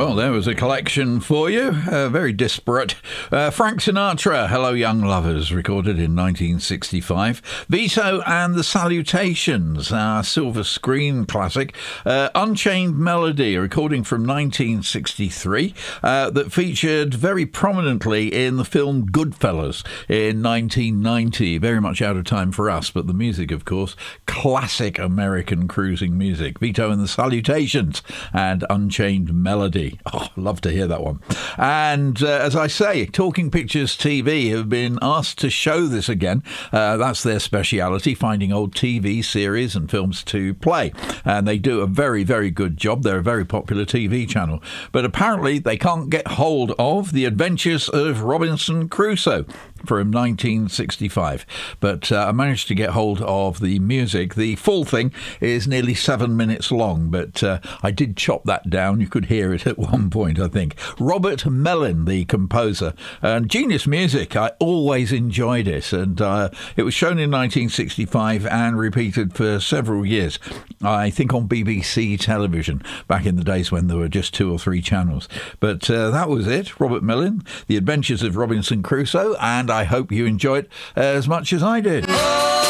Well, there was a collection for you, very disparate. Frank Sinatra, Hello Young Lovers, recorded in 1965. Vito and the Salutations, our silver screen classic. Unchained Melody, a recording from 1963 that featured very prominently in the film Goodfellas in 1990. Very much out of time for us, but the music, of course, classic American cruising music. Vito and the Salutations and Unchained Melody. Oh, love to hear that one. And as I say, Talking Pictures TV have been asked to show this again. That's their speciality, finding old TV series and films to play. And they do a very, very good job. They're a very popular TV channel. But apparently they can't get hold of The Adventures of Robinson Crusoe from 1965. But I managed to get hold of the music. The full thing is nearly 7 minutes long, but I did chop that down. You could hear it at one point, I think. Robert Mellin, the composer, and genius music. I always enjoyed it, and it was shown in 1965 and repeated for several years, I think on BBC television, back in the days when there were just 2 or 3 channels. But that was it. Robert Mellin, The Adventures of Robinson Crusoe, and I hope you enjoyed it as much as I did.